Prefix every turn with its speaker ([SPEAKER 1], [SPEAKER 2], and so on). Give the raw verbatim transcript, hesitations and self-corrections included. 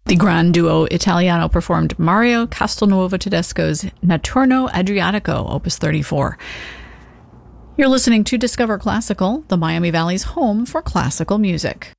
[SPEAKER 1] The Grand Duo Italiano performed Mario Castelnuovo Tedesco's Notturno Adriatico, Opus thirty-four. You're listening to Discover Classical, the Miami Valley's home for classical music.